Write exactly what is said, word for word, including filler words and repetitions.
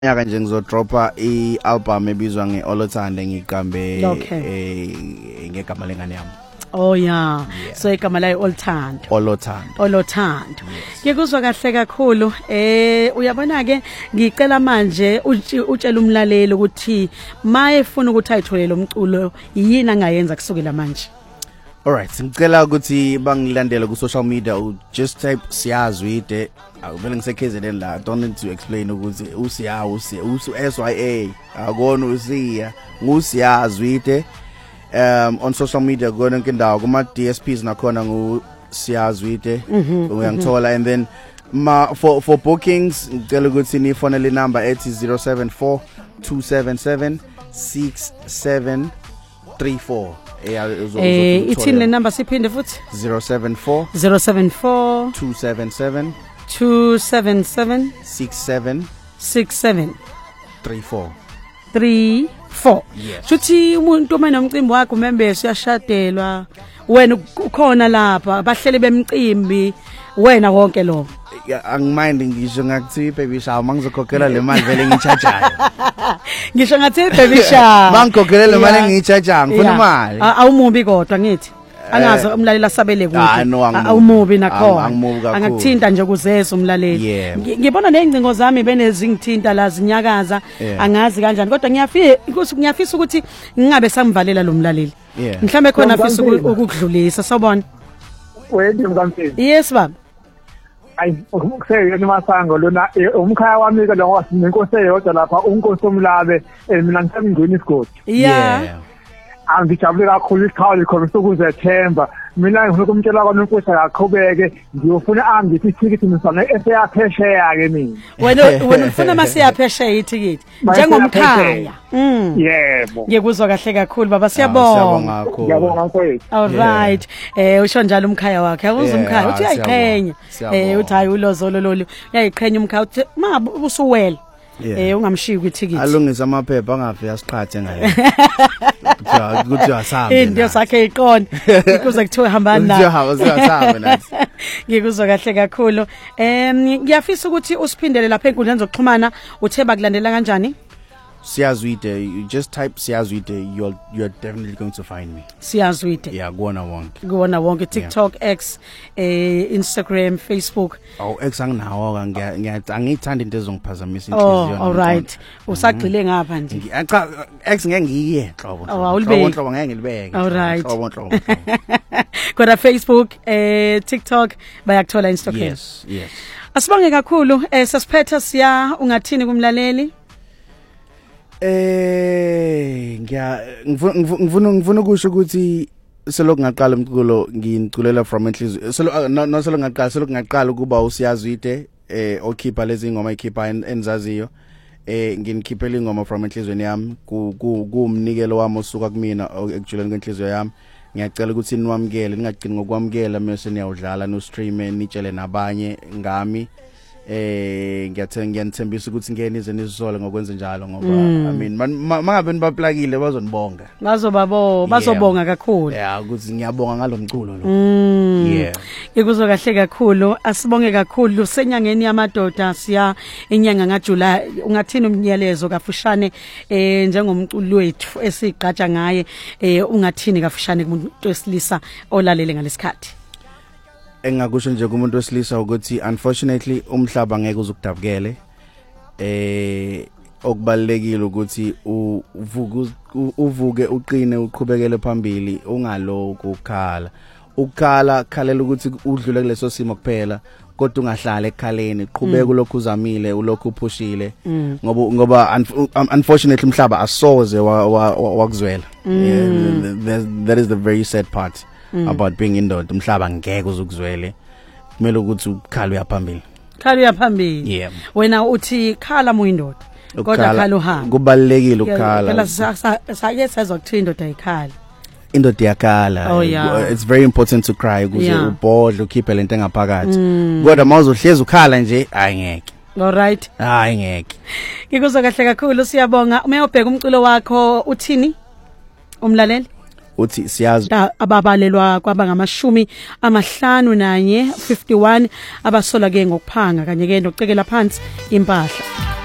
Nyaka nje ngizodropa i-album ebizwa nge-Olothande ngiqambe eh ngegama lengane yami. Oh yeah. So igama layo Olothando. Olothando. Olothando. Ngikuzwa kahle kakhulu. Eh uyabona ke ngicela manje utshela umlaleli ukuthi maye efuna ukuthi ayithole lo mculo yini angayenza kusukela manje. Alright, ngicela ukuthi bangilandele ku social media, just type Siyazwide. Awuvele ngisekhezele la, don't need to explain ukuthi usiya usiya usu S Y A akona usiya ngusiyazwide. Um on social media gona nkindawo kuma D S Ps nakhona ngu Siyazwide uyangithola. And then ma for for bookings ngicela ukuthi ni phone le number ethi zero seven four two seven seven six seven three four. Eh ithini le number siphinde futhi zero seven four zero seven four two seven seven two seven seven six seven six seven three four three four. Shuthi umuntu uma nomcimbi wakho membese uyashadelwa wena ukhona lapha bahlele bemcimbi wena wonke lo. Angimind ngisho ngakuthi baby shower mangizokhokhela le mali vele ngichajayo. Ngisho ngathi baby shower mangikhokhela le mali ngichajayo ngifuna imali. Awumubi kodwa ngithi angazi umlaleli asabele kude awumubi nakhona angakuthinta nje kuzesa umlaleli. Ngibona nezingcingo zami benezingithinta la zinyakaza angazi kanjani kodwa ngiyafika ukuthi ngiyafisa ukuthi ngingabe samvalela lo mlaleli mhlambe khona afisa ukudlulisa sawubona wena mkamfini. Yes baba. Ay ukuseyo nimasango lona umkhaya wami ke lo wasinenkosi eyodwa lapha unkosi omlabe mina ngisamngweni isigodi. Yeah. Angijabule kakhulu isikhawu khona sokuzethemba mina ngifuna ukumtshela kwami inkosi akaqhubeke ngiyofuna angiphi ithikithi misana eseyaphesheya ke mina. Wena wena ufuna masiyaphesheya ithikithi njengomkhaya. Mm. Yebo. Ngikuzwa kahle kakhulu baba siyabonga. Ngiyabonga mfowethu. All right. Eh usho njalo umkhaya wakhe awuza umkhaya uthi uyayiqhenya. Eh uthi hayi ulozolo lolu uyayiqhenya umkhaya uthi ma usuwela. Eh ungamshiyi kwithikithi. Alungisa amaphepha angafi yasiqhathe ngayo. Ja ukuthi asambe. Into sakhe iqona. Ukuze kuthiwe hambani la. Ngiyahamba siyasambe nathi. Ngikuzwa kahle kakhulu. Em ngiyafisa ukuthi usiphindele lapha enkundleni zokuxhumana uthe bakulandela kanjani? Siyazwide, you just type Siyazwide, you're you're definitely going to find me. Siyazwide. Yeah, kuona wonke. Kuona wonke TikTok, yeah. X, eh Instagram, Facebook. Oh, X anginawo ngiya angithanda into ezongiphazamisa inhliziyo. Oh, all right. Usagcile ngapha nje. Cha X ngeke ngiye hlobo. Hlobo hlobo ngeke ngilibeke. All right. Hlobo hlobo. Kodwa Facebook, eh TikTok bayakuthola Instagram. Yes, yes. Asibonge kakhulu eh sasiphetha siya ungathini kumlaleli? Eh ngiya ngifuna ngifuna ukusho ukuthi selokhu ngaqala umculo nginiculela from enhliziyo selo no selokhu ngaqala selokhu ngaqala ukuba usiyazwide eh okhipha lezi ingoma ikhipha enzaziyo eh nginikhiphela ingoma from enhlizweni yami kumnikelo wami osuka kumina ekujuleni kwenhliziyo yami. Ngiyacela ukuthi niwamukele ningagcini ngokwamukela mase niyawudlala no stream nitshele nabanye ngami. Eh ngiyathenga ngiyanithembisa ukuthi ngene ize nizisole ngokwenza njalo ngoba I mean mangabe nibaplakile bazonibonga bazobabo bazobonga kakhulu. Yeah ukuthi ngiyabonga ngalomculo lo. Yeah ikuzwa kahle kakhulu asibonge kakhulu senyangeni yamadoda siya inyanga ngaJuly ungathini umnyelezo kafushane eh njengomculo wethu esigqaja ngaye eh ungathini kafushane kumuntu wesilisa olalele ngalesikhathi. Engakusho nje kumuntu wesilisa ukuthi unfortunately umhlaba ngeke uzukudabukele eh okubalekile ukuthi uvuke uvuke uqine uqhubekele phambili ungalokho ukhala ukhala khalela ukuthi udlule kuleso simo kuphela kodwa ungahlala ekhaleni qhubeka ulokhu uzamile ulokhu uphushile ngoba ngoba unfortunately umhlaba asoze wakuzwela. That is the very sad part. Mm. About being indoda umhlaba ngeke uzukuzwele kumele ukuthi ukhala uyaphambili khala uyaphambili. Yeah. Wena uthi khala muyindoda kodwa khala uhamba kubalekile ukhala phela sake sezwa ukuthi indoda ayikhala indoda yakhala. Oh, yeah. It's very important to cry ukuze ubhodle ukhiphe lento engaphakathi kodwa mawuzohleza ukhala nje ayingeke. All right. Hayi ngeke. Ngikuzwa kahle kakhulu siyabonga uma ubheka umculo wakho uthini umlaleli uthi siyazi ababalelwa kwaba ngamashumi amahlanu nanye fifty-one abasola ke ngokuphanga kanye ke nokucekela phansi impahla.